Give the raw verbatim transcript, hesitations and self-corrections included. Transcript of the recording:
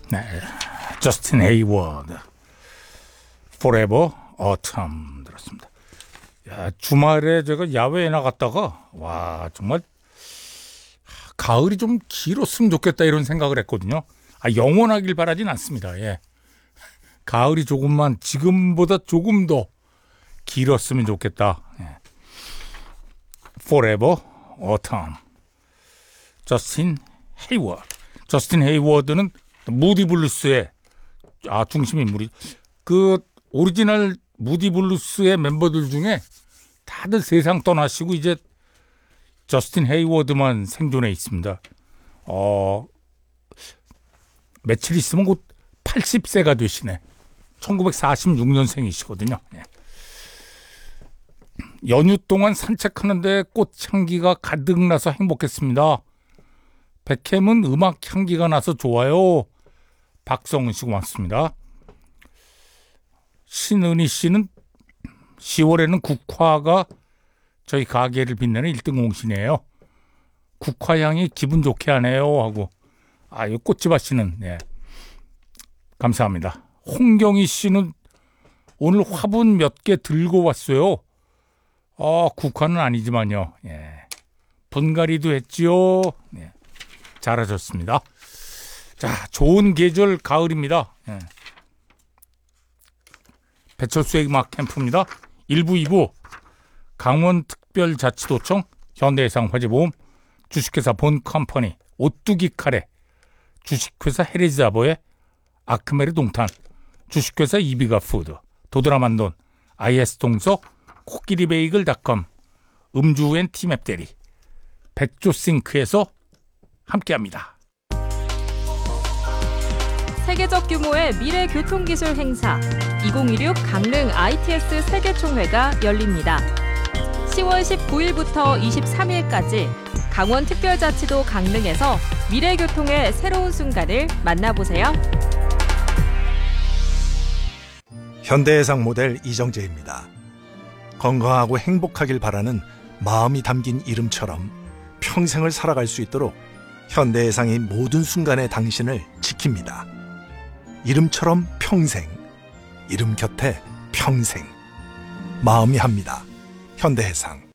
네, 저스틴 헤이워드 Forever Autumn 들었습니다. 야, 주말에 제가 야외에 나갔다가 와 정말 가을이 좀 길었으면 좋겠다 이런 생각을 했거든요. 아, 영원하길 바라진 않습니다. 예. 가을이 조금만 지금보다 조금 더 길었으면 좋겠다. 예. Forever Autumn 저스틴 헤이워드. 저스틴 헤이워드는 무디 블루스의 아, 중심 인물이 그 오리지널 무디 블루스의 멤버들 중에 다들 세상 떠나시고 이제 저스틴 헤이워드만 생존해 있습니다. 어, 며칠 있으면 곧 팔십 세가 되시네. 천구백사십육 년생이시거든요. 예. 연휴 동안 산책하는데 꽃향기가 가득 나서 행복했습니다. 백햄은 음악 향기가 나서 좋아요. 박성은 씨 고맙습니다. 신은희 씨는 시월에는 국화가 저희 가게를 빛내는 일 등 공신이에요. 국화향이 기분 좋게 하네요 하고 아, 이 꽃집 하시는 예. 감사합니다. 홍경희 씨는 오늘 화분 몇 개 들고 왔어요. 아, 국화는 아니지만요. 예. 분갈이도 했지요. 예. 잘하셨습니다. 자, 좋은 계절 가을입니다. 예. 배철수의 음악 캠프입니다. 일 부, 이 부 강원특별자치도청, 현대해상 화재보험, 주식회사 본컴퍼니, 오뚜기 카레, 주식회사 헤레즈아보의 아크메르 동탄, 주식회사 이비가 푸드, 도드라만돈, 아이에스 동서, 코끼리 베이글닷컴, 음주엔 티맵 대리, 백조싱크에서 함께합니다. 세계적 규모의 미래 교통기술 행사 이천이십육 강릉 아이티엑스 세계총회가 열립니다. 시월 십구일부터 이십삼일까지 강원특별자치도 강릉에서 미래교통의 새로운 순간을 만나보세요. 현대해상 모델 이정재입니다. 건강하고 행복하길 바라는 마음이 담긴 이름처럼 평생을 살아갈 수 있도록 현대해상이 모든 순간의 당신을 지킵니다. 이름처럼 평생, 이름 곁에 평생. 마음이 합니다. 현대해상.